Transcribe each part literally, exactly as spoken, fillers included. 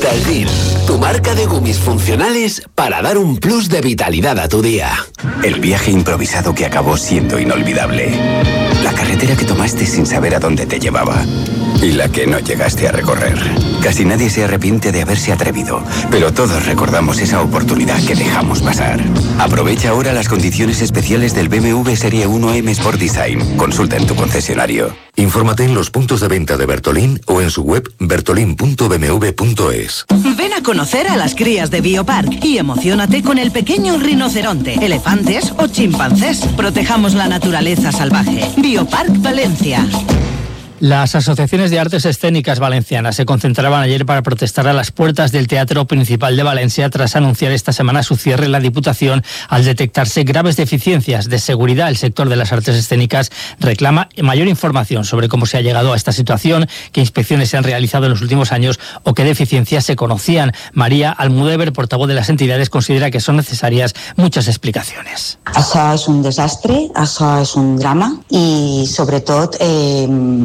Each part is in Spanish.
Vitalgin, tu marca de gumis funcionales para dar un plus de vitalidad a tu día. El viaje improvisado que acabó siendo inolvidable. La carretera que tomaste sin saber a dónde te llevaba. Y la que no llegaste a recorrer. Casi nadie se arrepiente de haberse atrevido, pero todos recordamos esa oportunidad que dejamos pasar. Aprovecha ahora las condiciones especiales del B M W Serie uno M Sport Design. Consulta en tu concesionario. Infórmate en los puntos de venta de Bertolín o en su web bertolin punto b m w punto es. Ven a conocer a las crías de Biopark y emociónate con el pequeño rinoceronte, elefantes o chimpancés. Protejamos la naturaleza salvaje. Biopark Valencia. Las asociaciones de artes escénicas valencianas se concentraban ayer para protestar a las puertas del Teatro Principal de Valencia tras anunciar esta semana su cierre en la Diputación al detectarse graves deficiencias de seguridad. El sector de las artes escénicas reclama mayor información sobre cómo se ha llegado a esta situación, qué inspecciones se han realizado en los últimos años o qué deficiencias se conocían. María Almudévar, portavoz de las entidades, considera que son necesarias muchas explicacions. Això és un desastre, això és un drama i sobretot eh,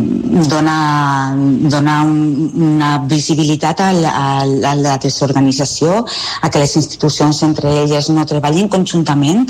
dona, dona un, una visibilitat a la, a la desorganització, a que les institucions entre elles no treballin conjuntament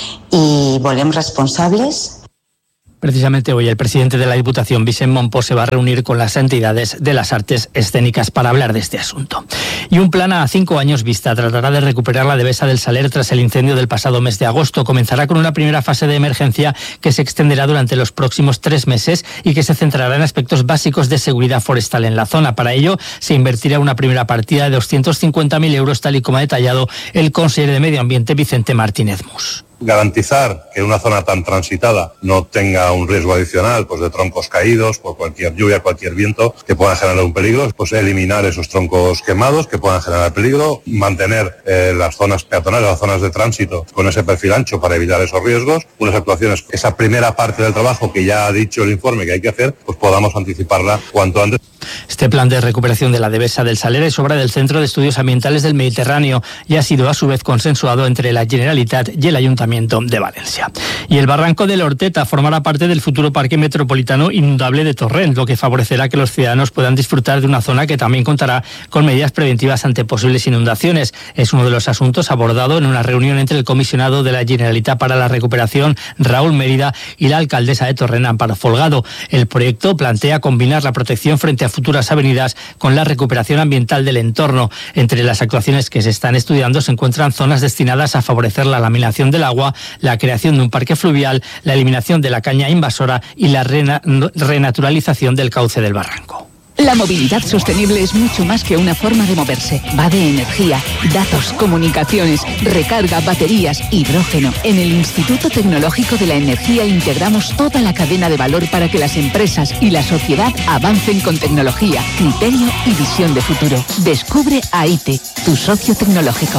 i volem responsables. Precisamente hoy el presidente de la Diputación, Vicent Mompó, se va a reunir con las entidades de las artes escénicas para hablar de este asunto. Y un plan a cinco años vista tratará de recuperar la Devesa del Saler tras el incendio del pasado mes de agosto. Comenzará con una primera fase de emergencia que se extenderá durante los próximos tres meses y que se centrará en aspectos básicos de seguridad forestal en la zona. Para ello se invertirá una primera partida de doscientos cincuenta mil euros, tal y como ha detallado el consejero de Medio Ambiente, Vicente Martínez Mus. Garantizar que una zona tan transitada no tenga un riesgo adicional pues de troncos caídos por cualquier lluvia, cualquier viento que puedan generar un peligro, pues eliminar esos troncos quemados que puedan generar peligro, mantener eh, las zonas peatonales, las zonas de tránsito con ese perfil ancho para evitar esos riesgos. Unas actuaciones, esa primera parte del trabajo que ya ha dicho el informe que hay que hacer, pues podamos anticiparla cuanto antes. Este plan de recuperación de la Devesa del Saler es obra del Centro de Estudios Ambientales del Mediterráneo y ha sido a su vez consensuado entre la Generalitat y el Ayuntamiento de Valencia. Y el barranco de la Horteta formará parte del futuro Parque Metropolitano Inundable de Torrent, lo que favorecerá que los ciudadanos puedan disfrutar de una zona que también contará con medidas preventivas ante posibles inundaciones. Es uno de los asuntos abordado en una reunión entre el comisionado de la Generalitat para la Recuperación, Raúl Mérida, y la alcaldesa de Torrent, Amparo Folgado. El proyecto plantea combinar la protección frente a futuras avenidas con la recuperación ambiental del entorno. Entre las actuaciones que se están estudiando se encuentran zonas destinadas a favorecer la laminación del agua, la creación de un parque fluvial, la eliminación de la caña invasora y la rena- renaturalización del cauce del barranco. La movilidad sostenible es mucho más que una forma de moverse. Va de energía, datos, comunicaciones, recarga, baterías, hidrógeno. En el Instituto Tecnológico de la Energía integramos toda la cadena de valor para que las empresas y la sociedad avancen con tecnología, criterio y visión de futuro. Descubre A I T, tu socio tecnológico.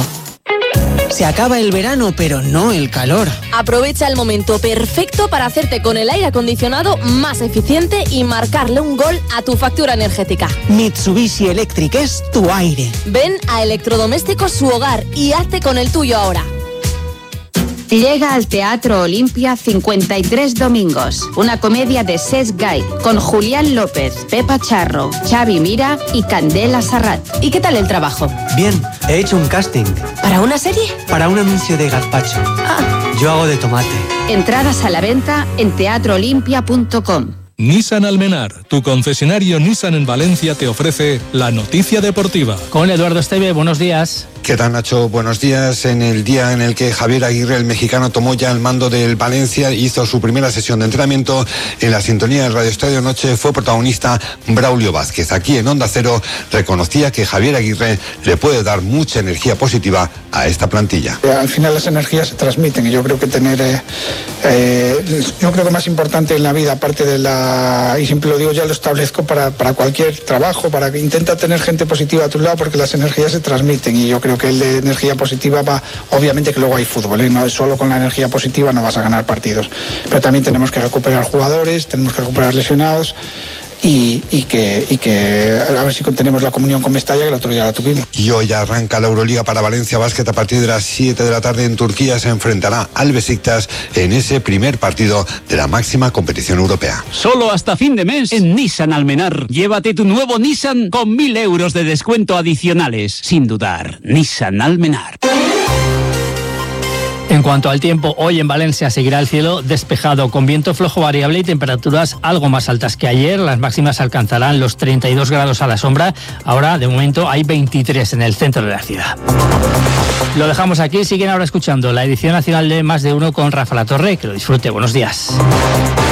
Se acaba el verano, pero no el calor. Aprovecha el momento perfecto para hacerte con el aire acondicionado más eficiente y marcarle un gol a tu factura energética. Mitsubishi Electric es tu aire. Ven a Electrodomésticos Su Hogar y hazte con el tuyo ahora. Llega al Teatro Olimpia cincuenta y tres Domingos, una comedia de Cesc Gai, con Julián López, Pepa Charro, Xavi Mira y Candela Sarrat. ¿Y qué tal el trabajo? Bien, he hecho un casting. ¿Para una serie? Para un anuncio de gazpacho. Ah. Yo hago de tomate. Entradas a la venta en teatro olimpia punto com. Nissan Almenar, tu concesionario Nissan en Valencia, te ofrece la noticia deportiva. Con Eduardo Esteve, buenos días. ¿Qué tal, Nacho? Buenos días. En el día en el que Javier Aguirre, el mexicano, tomó ya el mando del Valencia, hizo su primera sesión de entrenamiento en la sintonía del Radio Estadio Noche, fue protagonista Braulio Vázquez. Aquí en Onda Cero reconocía que Javier Aguirre le puede dar mucha energía positiva a esta plantilla. Al final las energías se transmiten y yo creo que tener, eh, eh, yo creo que más importante en la vida, aparte de la, y siempre lo digo, ya lo establezco para, para cualquier trabajo, para que intenta tener gente positiva a tu lado porque las energías se transmiten y yo creo que el de energía positiva va, obviamente que luego hay fútbol, ¿eh? No es solo con la energía positiva no vas a ganar partidos, pero también tenemos que recuperar jugadores, tenemos que recuperar lesionados y, y, que, y que a ver si tenemos la comunión con Mestalla, que el otro día la tuvimos. Y hoy arranca la Euroliga para Valencia Basket. A partir de las siete de la tarde en Turquía se enfrentará al Besiktas en ese primer partido de la máxima competición europea. Solo hasta fin de mes en Nissan Almenar. Llévate tu nuevo Nissan con mil euros de descuento adicionales. Sin dudar, Nissan Almenar. En cuanto al tiempo, hoy en Valencia seguirá el cielo despejado, con viento flojo variable y temperaturas algo más altas que ayer. Las máximas alcanzarán los treinta y dos grados a la sombra. Ahora, de momento, hay veintitrés en el centro de la ciudad. Lo dejamos aquí. Siguen ahora escuchando la edición nacional de Más de Uno con Rafa Latorre. Que lo disfrute. Buenos días.